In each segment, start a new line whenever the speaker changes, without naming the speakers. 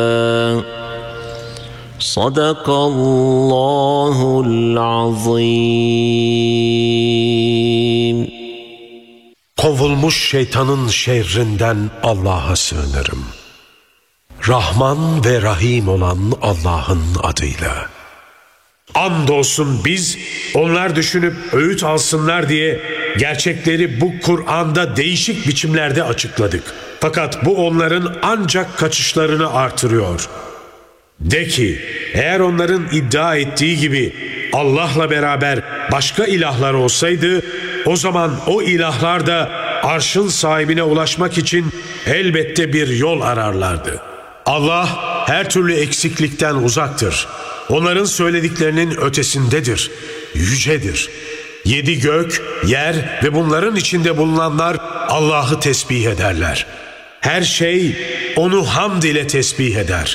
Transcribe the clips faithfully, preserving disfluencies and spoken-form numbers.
Sadakallahul azim.
Kovulmuş şeytanın şerrinden Allah'a sığınırım. Rahman ve Rahim olan Allah'ın adıyla.
Andolsun biz onlar düşünüp öğüt alsınlar diye gerçekleri bu Kur'an'da değişik biçimlerde açıkladık. Fakat bu onların ancak kaçışlarını artırıyor. De ki, eğer onların iddia ettiği gibi Allah'la beraber başka ilahlar olsaydı, o zaman o ilahlar da arşın sahibine ulaşmak için elbette bir yol ararlardı. Allah her türlü eksiklikten uzaktır. Onların söylediklerinin ötesindedir, yücedir. Yedi gök, yer ve bunların içinde bulunanlar Allah'ı tesbih ederler. Her şey onu hamd ile tesbih eder.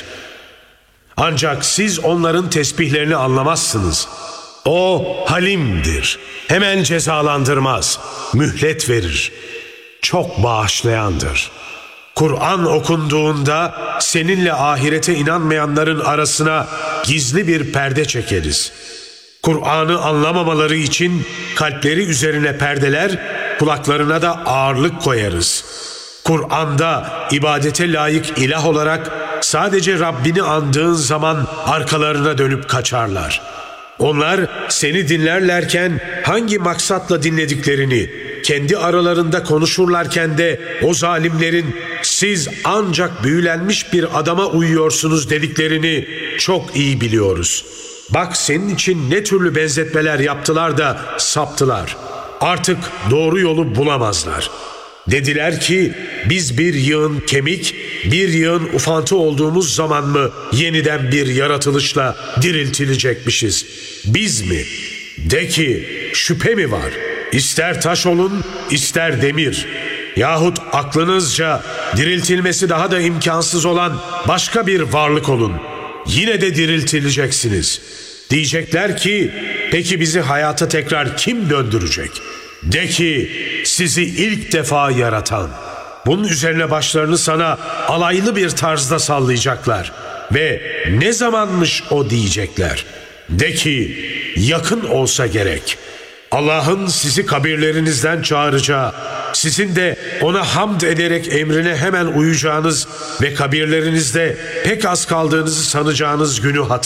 Ancak siz onların tesbihlerini anlamazsınız. O halimdir, hemen cezalandırmaz, mühlet verir, çok bağışlayandır. Kur'an okunduğunda seninle ahirete inanmayanların arasına gizli bir perde çekeriz. Kur'an'ı anlamamaları için kalpleri üzerine perdeler, kulaklarına da ağırlık koyarız. Kur'an'da ibadete layık ilah olarak sadece Rabbini andığın zaman arkalarına dönüp kaçarlar. Onlar seni dinlerlerken hangi maksatla dinlediklerini, kendi aralarında konuşurlarken de o zalimlerin siz ancak büyülenmiş bir adama uyuyorsunuz dediklerini çok iyi biliyoruz. Bak senin için ne türlü benzetmeler yaptılar da saptılar. Artık doğru yolu bulamazlar. Dediler ki biz bir yığın kemik, bir yığın ufantı olduğumuz zaman mı yeniden bir yaratılışla diriltilecekmişiz? Biz mi? De ki şüphe mi var? İster taş olun, ister demir. Yahut aklınızca diriltilmesi daha da imkansız olan başka bir varlık olun. Yine de diriltileceksiniz. Diyecekler ki peki bizi hayata tekrar kim döndürecek? De ki sizi ilk defa yaratan. Bunun üzerine başlarını sana alaylı bir tarzda sallayacaklar. Ve ne zamanmış o diyecekler. De ki yakın olsa gerek. Allah'ın sizi kabirlerinizden çağıracağı, sizin de ona hamd ederek emrine hemen uyacağınız ve kabirlerinizde pek az kaldığınızı sanacağınız günü hatırlayın.